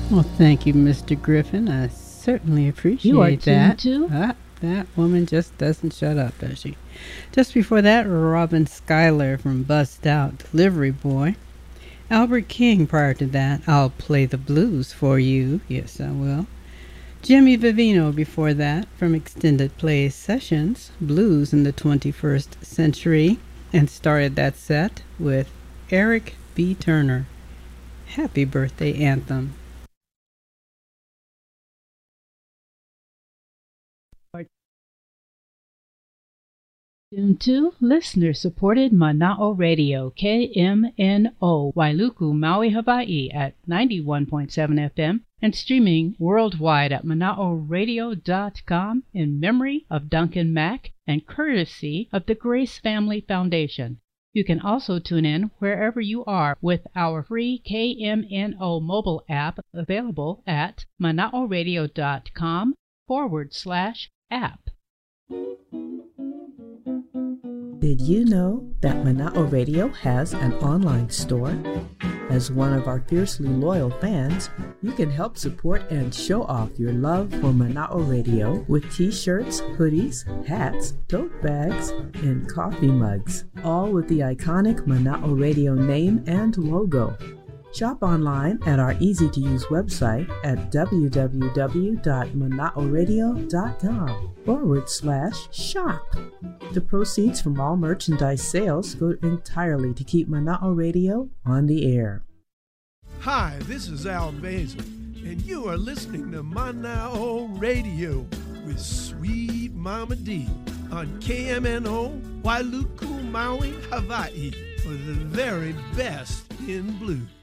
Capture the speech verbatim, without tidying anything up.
Well, thank you, Mister Griffin. I certainly appreciate You are that. tuned to Ah, that woman just doesn't shut up, does she? Just before that, Robin Schuyler from Bust Out, Delivery Boy. Albert King prior to that, I'll Play the Blues for You. Yes, I will. Jimmy Vivino before that, from Extended Play Sessions, Blues in the twenty-first Century, and started that set with Eric B. Turner, Happy Birthday Anthem. tuned to listener-supported Mana'o Radio, K M N O, Wailuku, Maui, Hawaii at ninety-one point seven F M and streaming worldwide at mana'o radio dot com in memory of Duncan Mack and courtesy of the Grace Family Foundation. You can also tune in wherever you are with our free K M N O mobile app available at mana'o radio dot com forward slash app. Did you know that Mana'o Radio has an online store? As one of our fiercely loyal fans, you can help support and show off your love for Mana'o Radio with t-shirts, hoodies, hats, tote bags, and coffee mugs, all with the iconic Mana'o Radio name and logo. Shop online at our easy-to-use website at w w w dot mana'o radio dot com forward slash shop. The proceeds from all merchandise sales go entirely to keep Mana'o Radio on the air. Hi, this is Al Basil, and you are listening to Mana'o Radio with Sweet Mama D on K M N O Wailuku, Maui, Hawaii for the very best in blues.